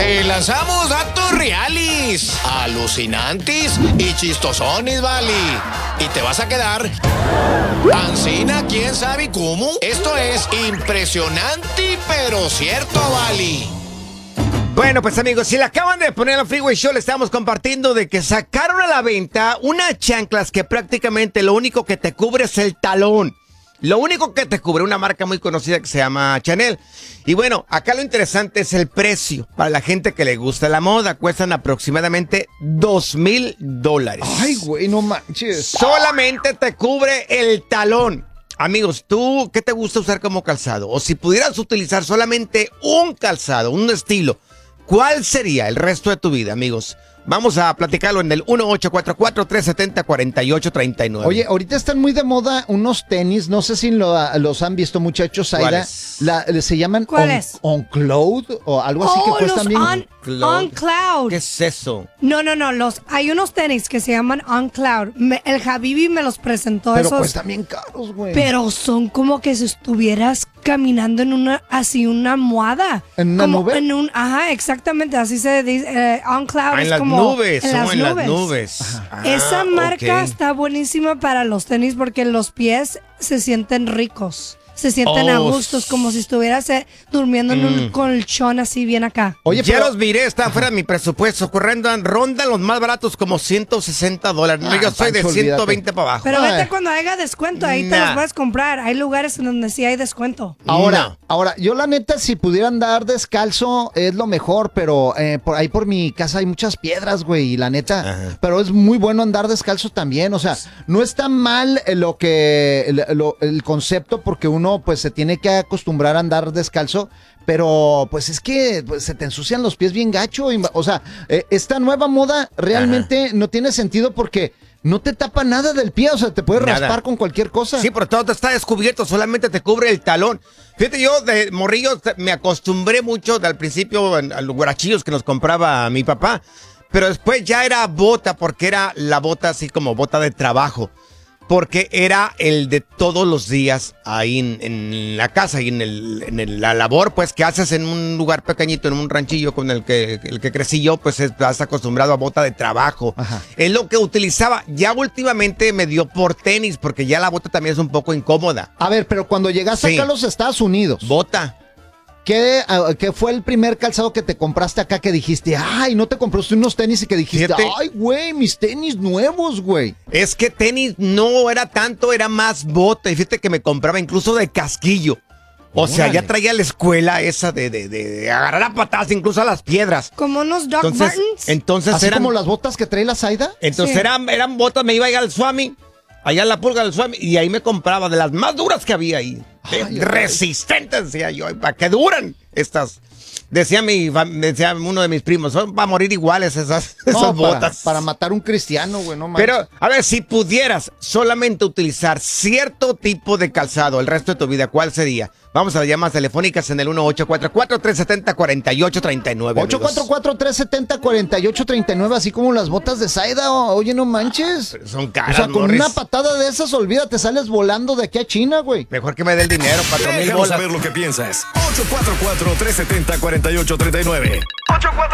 Te lanzamos datos reales, alucinantes y chistosones, vale. Y te vas a quedar ancina, quién sabe cómo. Esto es impresionante, pero cierto, vale. Bueno, pues amigos, si le acaban de poner al Freeway Show, le estamos compartiendo de que sacaron a la venta unas chanclas que prácticamente lo único que te cubre es el talón. Lo único que te cubre, una marca muy conocida que se llama Chanel. Y bueno, acá lo interesante es el precio. Para la gente que le gusta la moda, cuestan aproximadamente $2,000. Ay, güey, no manches. Solamente te cubre el talón. Amigos, ¿tú qué te gusta usar como calzado? O si pudieras utilizar solamente un calzado, un estilo, ¿cuál sería el resto de tu vida, amigos? Vamos a platicarlo en el 1844-370-4839. Oye, ahorita están muy de moda unos tenis, no sé si los han visto, muchachos, Aida. Se llaman On Cloud o algo así que cuestan bien. On Cloud. ¿Qué es eso? No, hay unos tenis que se llaman On Cloud. El Habibi me los presentó. Pero esos, cuestan bien caros, güey. pero son como que si estuvieras caminando en una almohada. ¿En una nube? Ajá, exactamente, así se dice. On Cloud es en las como nubes, en las nubes. Esa marca está buenísima para los tenis porque los pies se sienten ricos. Se sienten a gustos, como si estuvieras durmiendo en un colchón así bien acá. Oye, ya los miré, están fuera de mi presupuesto. Rondan los más baratos como $160. Yo soy de 120 para abajo. Pero vete cuando haya descuento, ahí te los puedes comprar. Hay lugares en donde sí hay descuento. Ahora, yo la neta, si pudiera andar descalzo, es lo mejor, pero por mi casa hay muchas piedras, güey, y la neta, pero es muy bueno andar descalzo también. O sea, no está mal el concepto, porque uno pues se tiene que acostumbrar a andar descalzo, pero pues es que se te ensucian los pies bien gacho. O sea, esta nueva moda realmente no tiene sentido porque no te tapa nada del pie, o sea, te puedes raspar con cualquier cosa. Sí, pero todo está descubierto, solamente te cubre el talón. Fíjate, yo de morrillo me acostumbré mucho al principio a los guarachillos que nos compraba mi papá, pero después ya era bota, porque era la bota así como bota de trabajo. Porque era el de todos los días ahí en la casa y en la labor pues que haces en un lugar pequeñito, en un ranchillo con el que crecí yo, pues estás acostumbrado a bota de trabajo. Ajá. Es lo que utilizaba. Ya últimamente me dio por tenis, porque ya la bota también es un poco incómoda. A ver, pero cuando llegaste acá a los Estados Unidos. Bota. ¿Qué fue el primer calzado que te compraste acá que dijiste, ay, no te compraste unos tenis y que dijiste, ay, güey, mis tenis nuevos, güey? Es que tenis no era tanto, era más bota. Y fíjate que me compraba incluso de casquillo. O sea, ya traía la escuela esa de agarrar a patadas incluso a las piedras. Como unos Doc Martens. Entonces ¿así como las botas que trae la Zaida? Entonces eran botas, me iba a ir al Swami, allá en la pulga del Swami, y ahí me compraba de las más duras que había ahí. Resistentes, decía yo, ¿para qué duran estas? Decía uno de mis primos, son para morir iguales esas botas. Para matar un cristiano, güey, no manches. Pero, a ver, si pudieras solamente utilizar cierto tipo de calzado el resto de tu vida, ¿cuál sería? Vamos a las llamadas telefónicas en el 1844-370-4839. 844-370-4839, así como las botas de Zaida. Oye, no manches. Pero son caras, o sea, con Morris. una patada de esas, olvídate, sales volando de aquí a China, güey. Mejor que me dé el dinero, $4,000. Déjanos saber lo que piensas. 844-370-4839.